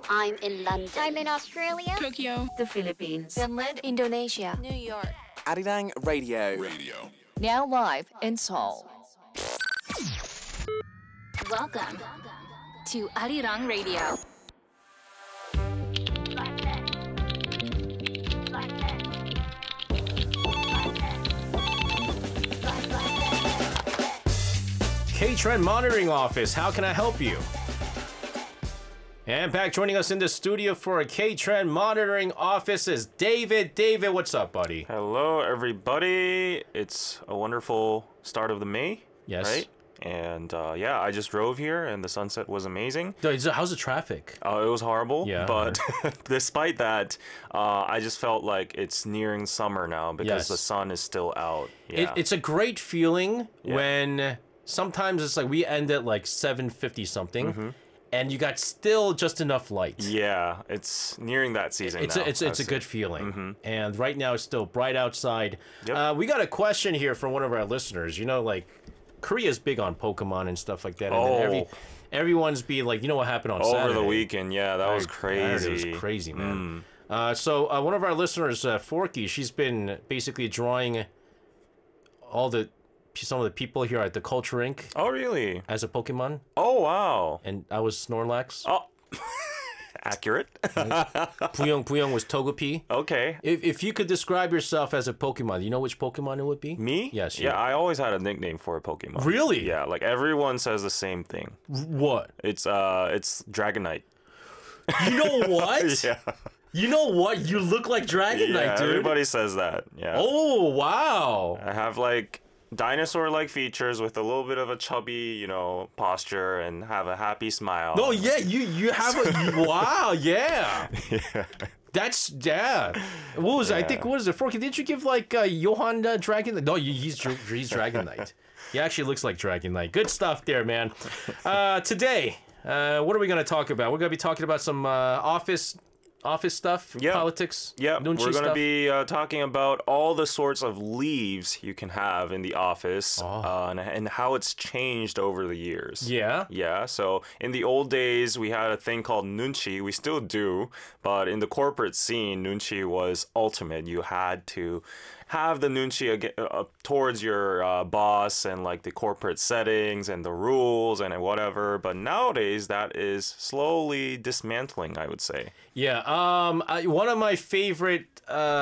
I'm in London. I'm in Australia. Tokyo, the Philippines, Finland, Indonesia, New York. Arirang Radio. now live in Seoul. Welcome to Arirang Radio. K-Trend Monitoring Office, how can I help you? And back joining us in the studio for a K-Trend Monitoring Office is David. David, what's up, buddy? Hello, everybody. It's a wonderful start of the May. Yes. Right? And yeah, I just drove here and the sunset was amazing. How's the traffic? It was horrible. Yeah. But despite that, I just felt like it's nearing summer now because Yes. the sun is still out. Yeah. It's a great feeling when sometimes it's like we end at like 7:50 something. And you got still just enough light. Yeah, it's nearing that season now. It's a good feeling. And right now it's still bright outside. Yep. We got a question here from one of our listeners. You know, like Korea's big on Pokemon and stuff like that. And then everyone's be like, you know what happened on Saturday? Over the weekend, yeah, that was I heard crazy. it was crazy, man. So one of our listeners, Forky, she's been basically drawing some of the people here at the Culture Inc. Oh, really? as a Pokemon, Oh, wow. and I was Snorlax. Oh, accurate. Puyong was Togepi. Okay. If you could describe yourself as a Pokemon, you know which Pokemon it would be? Me? Yes. Yeah, I always had a nickname for a Pokemon. Really? Yeah, like everyone says the same thing. What? It's Dragonite. You know what? Yeah. You know what? You look like Dragonite, Yeah, dude. everybody says that. Yeah. Oh, wow. I have like dinosaur-like features with a little bit of a chubby, posture and have a happy smile. Oh, yeah, you have wow, yeah. That's, What was it? I think, what is it? Forky, didn't you give like Johan Dragonite? No, he's Dragonite. He actually looks like Dragonite. Good stuff there, man. Today, what are we going to talk about? We're going to be talking about some office stuff, politics. Yeah, Nunchi we're going to stuff. be talking about all the sorts of leaves you can have in the office and how it's changed over the years. Yeah. Yeah, so in the old days, we had a thing called nunchi. We still do, but in the corporate scene, nunchi was ultimate. You had to have the nunchi towards your boss and like the corporate settings and the rules and whatever. But nowadays, that is slowly dismantling, I would say. Yeah, one of my favorite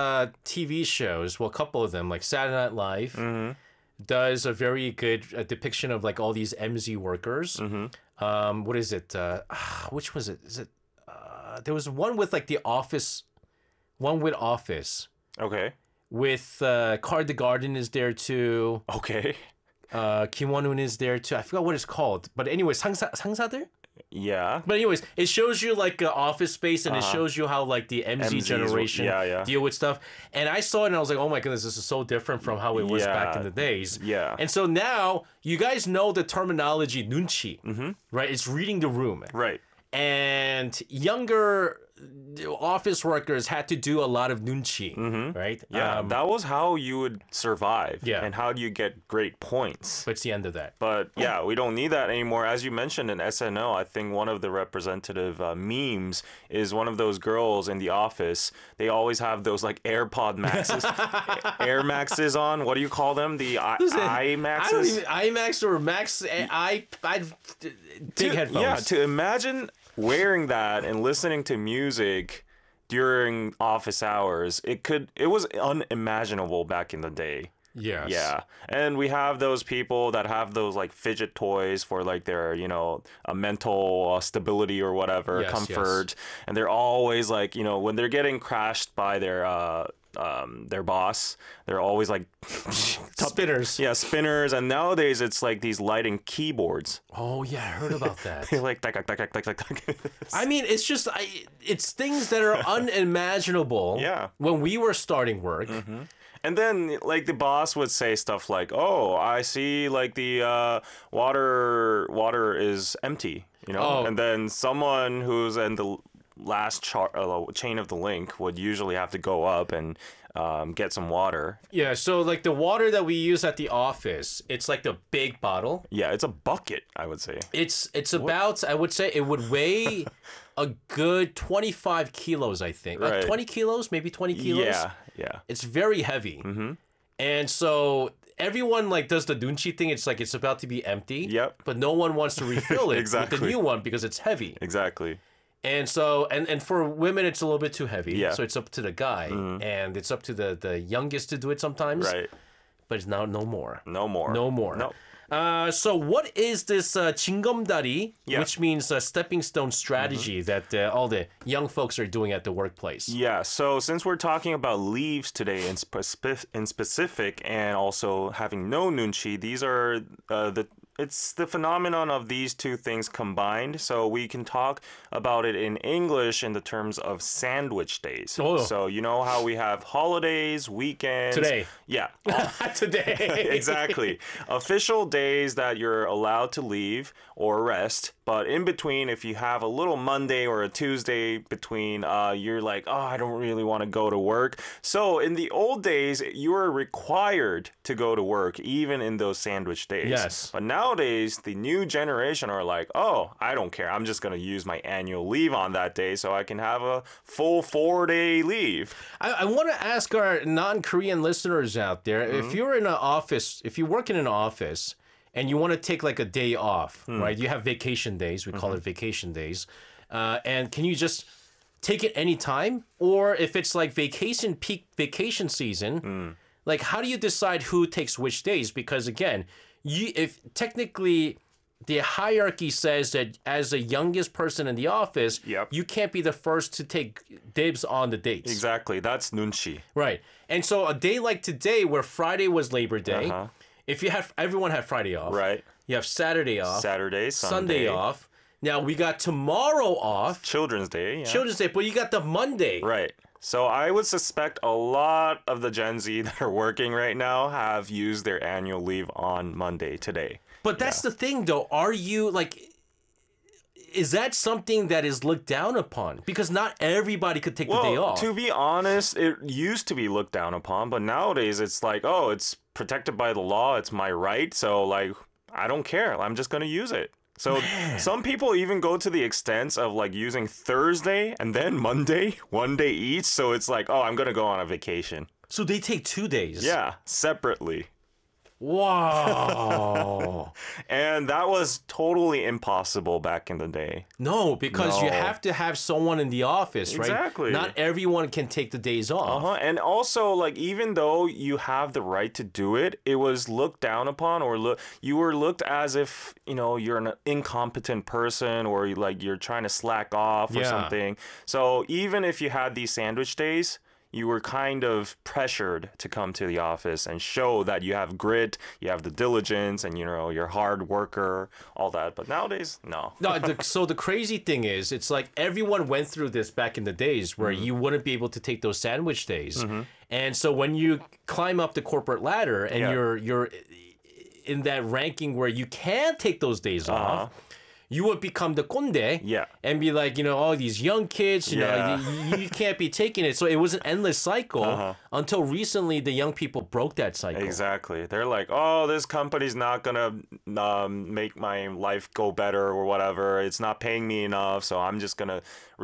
TV shows, well, a couple of them, like Saturday Night Live, does a very good depiction of like all these MZ workers. What is it? Which was it? Is it? There was one with like the Office, one with Office. Okay. With Card the Garden is there too. Okay. Kim Won-un is there too. I forgot what it's called. But anyways, 상사들? Yeah. But anyways, it shows you like Office Space, and it shows you how like the MZ MZs, generation deal with stuff. And I saw it and I was like, oh my goodness, this is so different from how it was back in the days. Yeah. And so now you guys know the terminology nunchi, right? It's reading the room. Right. And younger office workers had to do a lot of nunchi, right? Yeah, that was how you would survive. Yeah. And how do you get great points? But it's the end of that. But yeah, we don't need that anymore. As you mentioned in SNL, I think one of the representative memes is one of those girls in the office. They always have those like AirPod Maxes, Air Maxes on. What do you call them? The iMaxes? iMax or Max, big headphones. Yeah, to imagine wearing that and listening to music during office hours, it was unimaginable back in the day. Yes. Yeah. And we have those people that have those like fidget toys for like their, mental stability or whatever, comfort. And they're always like, when they're getting crashed by their boss, they're always like spinners. Yeah, spinners. And nowadays it's like these lighting keyboards. Oh yeah, I heard about that. They're like tak. I mean, it's just it's things that are unimaginable. Yeah. When we were starting work. And then, like, the boss would say stuff like, "Oh, I see, like, the water is empty," Oh. And then someone who's in the last chain of the link would usually have to go up and get some water. Yeah, so like the water that we use at the office, it's like the big bottle. Yeah, it's a bucket, I would say. It's about, I would say it would weigh a good 25 kilos, I think. Right. 20 kilos, maybe 20 kilos. Yeah. It's very heavy. Mm-hmm. And so everyone like does the nunchi thing. It's like it's about to be empty. Yep. But no one wants to refill it Exactly. with the new one because it's heavy. Exactly. And so, and for women, it's a little bit too heavy. Yeah. So it's up to the guy. And it's up to the youngest to do it sometimes. Right. But it's now no more. No more. No more. No. So what is this 징검다리, Yeah. which means stepping stone strategy that all the young folks are doing at the workplace? Yeah, so since we're talking about leaves today in specific and also having no nunchi, these are it's the phenomenon of these two things combined. So we can talk about it in English in the terms of sandwich days. Oh. So you know how we have holidays, weekends. Today. Yeah. Today. Exactly. Official days that you're allowed to leave or rest. But in between, if you have a little Monday or a Tuesday between, you're like, oh, I don't really want to go to work. So in the old days, you were required to go to work, even in those sandwich days. Yes. But nowadays, the new generation are like, oh, I don't care. I'm just going to use my annual leave on that day so I can have a full 4-day leave. I want to ask our non-Korean listeners out there, if you're in an office, if you work in an office, and you want to take like a day off, right? You have vacation days. We call it vacation days. And can you just take it anytime? Or if it's like peak vacation season, like how do you decide who takes which days? Because again, if technically the hierarchy says that as the youngest person in the office, Yep. you can't be the first to take dibs on the dates. Exactly. That's nunchi. Right. And so a day like today where Friday was Labor Day, if you have everyone had Friday off. Right. You have Saturday off. Saturday, Sunday off. Now we got tomorrow off. Children's Day. Yeah. Children's Day, but you got the Monday. Right. So I would suspect a lot of the Gen Z that are working right now have used their annual leave on Monday today. But that's the thing though. Are you like is that something that is looked down upon? Because not everybody could take the day off. To be honest, it used to be looked down upon, but nowadays it's like, oh, it's protected by the law. It's my right. So like, I don't care. I'm just going to use it. So some people even go to the extent of like using Thursday and then Monday, 1 day each. So it's like, oh, I'm going to go on a vacation. So they take 2 days. Yeah, separately. Wow. And that was totally impossible back in the day. No, because you No. have to have someone in the office, right? Exactly. Not everyone can take the days off. And also, like, even though you have the right to do it, it was looked down upon, or you were looked as if, you know, you're an incompetent person, or like you're trying to slack off or Yeah. something. So even if you had these sandwich days, you were kind of pressured to come to the office and show that you have grit, you have the diligence, and, you know, you're a hard worker, all that. But nowadays, no. No, so the crazy thing is, it's like everyone went through this back in the days where you wouldn't be able to take those sandwich days. And so when you climb up the corporate ladder and Yeah. you're in that ranking where you can take those days off, you would become the konde Yeah. and be like, you know, all these young kids, you Yeah. know, you can't be taking it. So it was an endless cycle until recently the young people broke that cycle. Exactly. They're like, oh, this company's not gonna make my life go better or whatever. It's not paying me enough, so I'm just gonna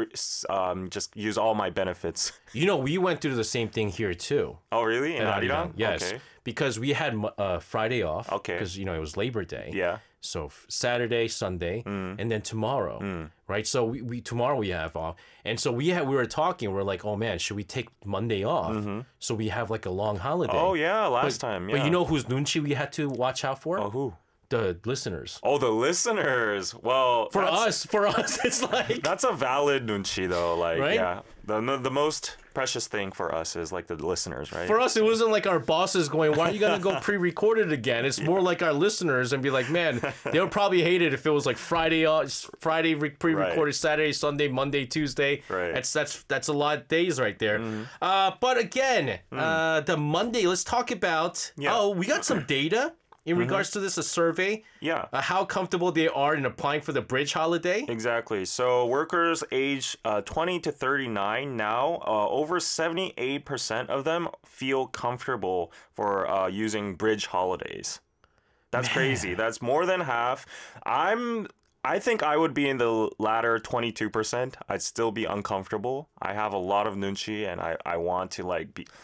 just use all my benefits. You know, we went through the same thing here too. Oh, really? In at Arirang? Yes, Okay. because we had Friday off. Okay. Because you know it was Labor Day. Yeah. So Saturday, Sunday, and then tomorrow, right? So we tomorrow we have off, and so we were talking. We're like, oh man, should we take Monday off so we have like a long holiday? Oh, yeah, last time. Yeah. But you know whose nunchi we had to watch out for? Oh, who? The listeners. Oh, the listeners. Well, For us, it's like that's a valid nunchi though. Like, Right? yeah, the most precious thing for us is like the listeners, right? for us, it wasn't like our bosses going, "Why are you gonna go pre-recorded again?" It's more like our listeners and be like, "Man, they would probably hate it if it was like Friday pre-recorded, Right. Saturday, Sunday, Monday, Tuesday." Right. That's a lot of days right there. But again, the Monday. Let's talk about. Yeah. Oh, we got some data in regards to this, a survey? Yeah. How comfortable they are in applying for the bridge holiday? Exactly. So workers age 20 to 39 now, over 78% of them feel comfortable for using bridge holidays. That's crazy. That's more than half. I think I would be in the latter 22%. I'd still be uncomfortable. I have a lot of nunchi and I want to like be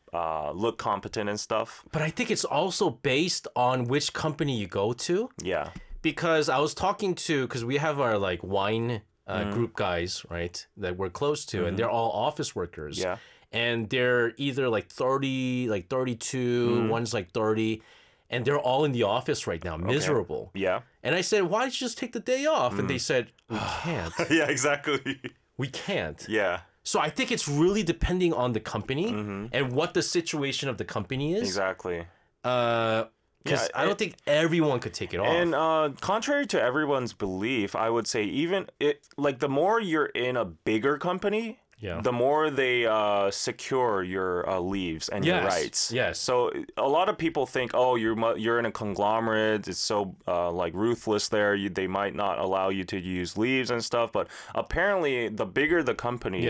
look competent and stuff. But I think it's also based on which company you go to. Yeah. Because I was talking to, because we have our like wine group guys, right, that we're close to, and they're all office workers. Yeah. And they're either like 30, like 32, one's like 30, and they're all in the office right now, miserable. Yeah. And I said, why don't you just take the day off? And they said, we can't. Yeah, exactly. We can't. Yeah. So I think it's really depending on the company and what the situation of the company is. Exactly. Because I don't think everyone could take it off. And contrary to everyone's belief, I would say even like the more you're in a bigger company, the more they secure your leaves and your rights. Yes. So a lot of people think, oh, you're in a conglomerate. It's so like ruthless there. They might not allow you to use leaves and stuff. But apparently, the bigger the company,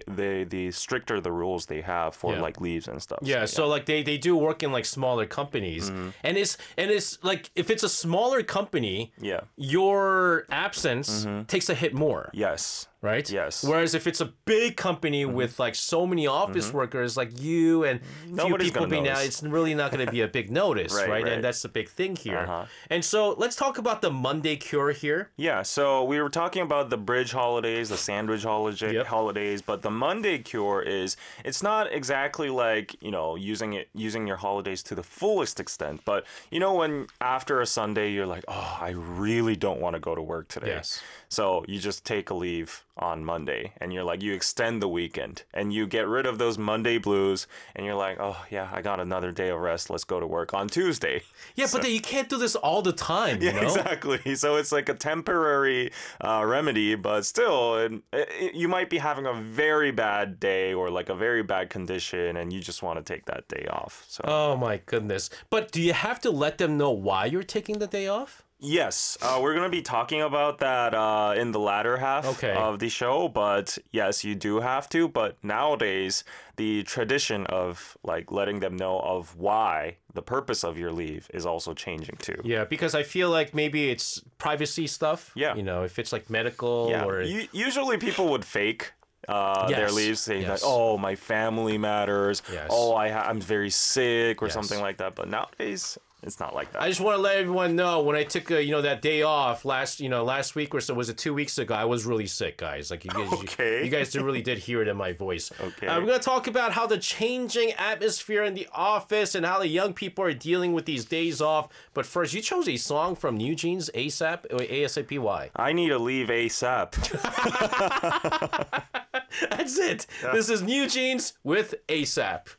the stricter the rules they have for like leaves and stuff. Yeah. So like they do work in like smaller companies, and it's like if it's a smaller company, your absence takes a hit more. Yes. Right? Yes. Whereas if it's a big company with like so many office workers like you and few people being out, it's really not going to be a big notice, right? And that's the big thing here. And so let's talk about the Monday cure here. Yeah, so we were talking about the bridge holidays, the sandwich holidays, but the Monday cure is, it's not exactly like, you know, using your holidays to the fullest extent, but you know when after a Sunday you're like, oh, I really don't want to go to work today. Yes. So you just take a leave on Monday and you're like, you extend the weekend and you get rid of those Monday blues and you're like, oh yeah, I got another day of rest. Let's go to work on Tuesday. Yeah, but then you can't do this all the time, you know? Exactly. So it's like a temporary remedy, but still, you might be having a very bad day or like a very bad condition and you just want to take that day off. So. Oh my goodness. But do you have to let them know why you're taking the day off? Yes, we're going to be talking about that in the latter half of the show, but yes, you do have to. But nowadays, the tradition of like letting them know of why the purpose of your leave is also changing too. Yeah, because I feel like maybe it's privacy stuff. Yeah. You know, if it's like medical or... Usually people would fake their leaves saying that, oh, my family matters. Yes. Oh, I'm very sick or something like that. But nowadays... it's not like that. I just want to let everyone know when I took that day off last week or so, was it 2 weeks ago? I was really sick, guys. Like you guys really did hear it in my voice. Okay. We're gonna talk about how the changing atmosphere in the office and how the young people are dealing with these days off. But first, you chose a song from New Jeans, ASAP, or ASAPY. I need to leave ASAP. That's it. Yeah. This is New Jeans with ASAP.